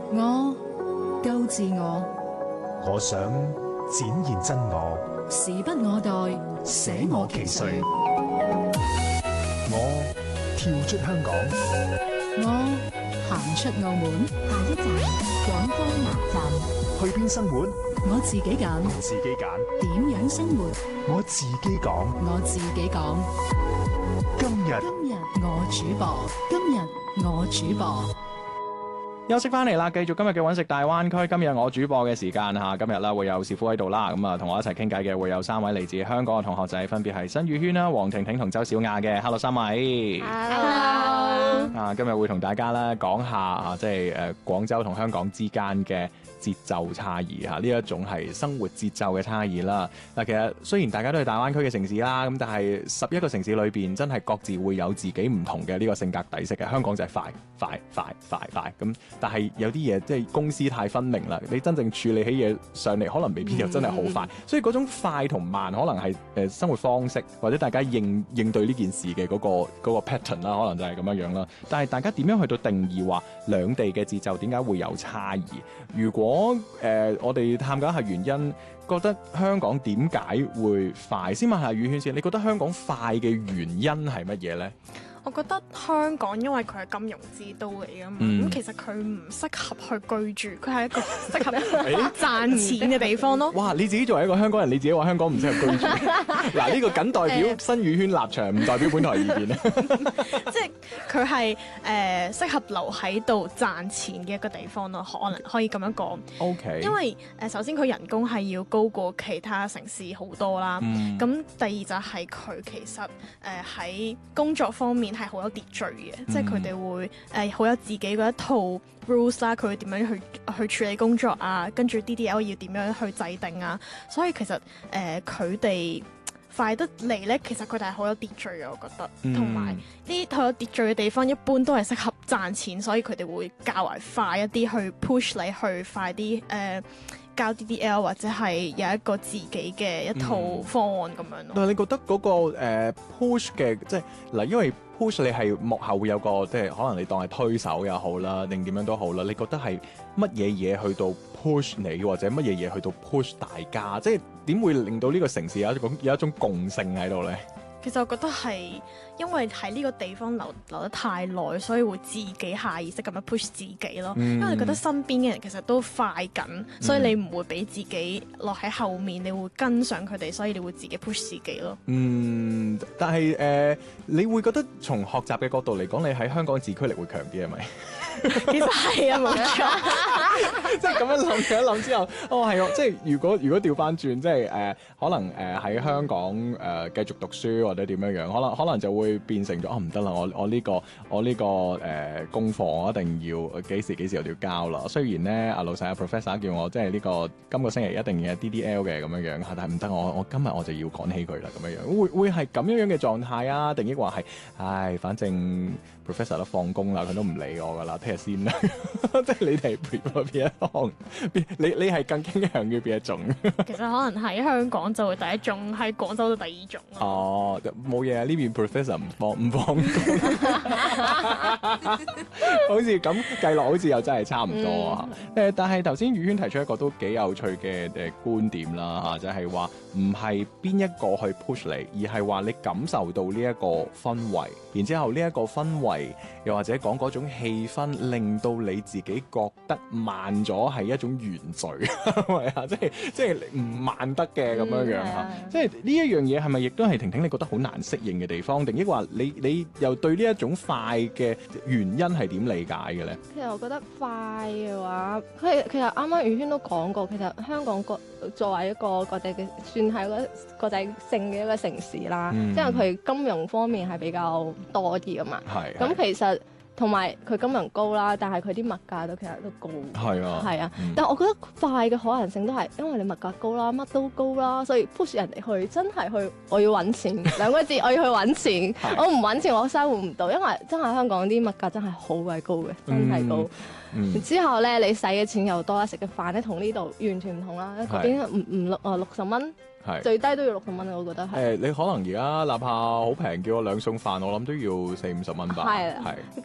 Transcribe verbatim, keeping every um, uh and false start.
我夠自我， 我想展現真我， 時不我待，捨我其誰。 我跳出香港， 我行出澳門。 下一站廣州南站， 去邊生活？ 我自己揀， 自己揀。 點樣生活？ 我自己講。 我自己講。 今日今日我主播，今日我主播。 休息翻嚟啦，繼續今日嘅揾食大灣區。今日我主播嘅時間嚇，今日啦會有師傅喺度啦，咁啊同我一齊傾偈嘅會有三位嚟自香港嘅同學仔，分別係新宇軒啦、黃婷婷同周小雅嘅。Hello 三位。 Hello。 啊，今日會同大家咧講下啊，即係誒廣州同香港之間嘅節奏差異嚇，呢一種係生活節奏嘅差異啦。嗱，其實雖然大家都係大灣區嘅城市啦，咁但係十一個城市裏邊真係各自會有自己唔同嘅呢個性格底色嘅。香港就係快快快快快咁。但係有啲嘢即係公司太分明啦，你真正處理起嘢上嚟，可能未必又真係好快。嗯、所以嗰種快同慢，可能係誒生活方式或者大家應應對呢件事嘅嗰、嗰個嗰個 pattern 啦，可能就係咁樣樣啦。但係大家點樣去到定義話兩地嘅節奏點解會有差異？如果誒、呃、我哋探究一下原因，覺得香港點解會快？先問下宇軒先，你覺得香港快嘅原因係乜嘢呢？ 我覺得香港因為佢係金融之都嚟㗎嘛，咁、嗯、其實佢唔適合去居住，佢係一個適合賺錢嘅地方咯。 哇！你自己作為一個香港人，你自己話香港唔適合居住，嗱呢、呢個僅代表新宇軒立場，唔代表本台意見啊。 即係佢係誒適合留喺度賺錢嘅一個地方咯，可能可以咁樣講。O K。 因為誒、呃、首先佢人工係要高過其他城市好多啦，咁、嗯、第二就係佢其實誒喺、呃、工作方面係好有秩序嘅，嗯、即係佢哋會誒好、呃、有自己嗰一套 rules 啦，佢會點樣去去處理工作啊，跟住 D D L 要點樣去制定啊，所以其實誒佢哋快得嚟咧，其實佢哋係好有秩序嘅，我覺得，同埋呢好有秩序嘅地方，一般都係適合賺錢，所以佢哋會較為快一啲去 push 你去快啲誒。呃交 D D L 或者係有一個自己嘅一套方案咁、嗯、樣咯。但係你覺得嗰、那個、呃、push 嘅，即係嗱，因為 push 你係幕後會有個，即係可能你當係推手又好啦，定點樣都好啦。你覺得係乜嘢嘢去到 push 你，或者乜嘢嘢去到 push 大家？即係點會令到呢個城市有一種有一種共性喺度咧？ 其實我覺得係因為喺呢個地方留留得太耐，所以會自己下意識咁樣 push 自己咯。嗯、因為你覺得身邊嘅人其實都快緊，嗯、所以你唔會俾自己落喺後面，你會跟上佢哋，所以你會自己 push 自己咯。嗯， 但係誒、呃，你會覺得從學習嘅角度嚟講，你喺香港自驅力會強啲係咪？ 其實係啊，冇錯。 即係咁樣諗，一諗之後，哦係啊，即係如果如果調翻轉，即係誒、呃、可能誒喺、呃、香港誒、呃、繼續讀書或者點樣樣，可能可能就會變成咗哦唔得啦，我我呢、呢個我呢、呢個誒、呃、功課我一定要幾時幾時又要交啦。雖然咧阿老細阿 professor 叫我即係呢、呢個今個星期一定要 D D L 嘅咁樣樣，但係唔得，我我今日我就要趕起佢啦咁樣樣，會會係咁樣樣嘅狀態啊？定抑或係唉，反正 professor 都放工啦，佢都唔理我噶啦，聽日先啦。即係你哋 prefer 邊一行？你你係更傾向於邊一種？ 其實可能喺香港就會第一種，喺廣州就第二種。 哦，冇嘢啊！呢邊 professor 唔放唔放工，好似咁計落，好似又真係差唔多啊！誒、嗯，但係頭先宇軒提出一個都幾有趣嘅誒觀點啦嚇，就係話唔係邊一個去 push 你，而係話你感受到呢一個氛圍，然之後呢一個氛圍又或者講嗰種氣氛，令到你自己覺得慢咗係一種原罪，係咪啊？即係即係唔慢得嘅咁樣樣嚇，嗯、即係呢一樣嘢係咪亦都係婷婷你覺得好難適應嘅地方，定抑或你你又對呢一種快嘅原因係點理解嘅咧？ 其實我覺得快嘅話，佢其實啱啱宇軒都講過，其實香港國作為一個國際嘅算係一個國際性嘅一個城市啦，因為佢金融方面係比較多啲噶嘛，咁其實。同埋佢金融高啦，但係佢啲物價都其實都高。係啊，係啊。嗯、但係我覺得快嘅可能性都係因為你物價高啦，乜都高啦，所以 push 人哋去真係去，我要揾錢兩個字，我要去揾錢。我唔揾錢，我生活唔到，因為真係香港啲物價真係好鬼高嘅，真係高。嗯嗯、之後咧，你使嘅錢又多啦，食嘅飯咧同呢度完全唔同啦。嗰邊唔唔六啊六十蚊。係最低都要六十蚊，我覺得係。誒、欸，你可能而家哪怕好平，叫我兩餸飯，我諗都要四五十蚊吧。係係。